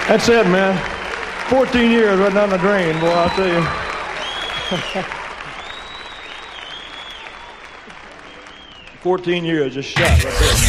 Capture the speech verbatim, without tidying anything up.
That's it, man. fourteen years right down the drain, boy, I'll tell you. fourteen years just shot right there.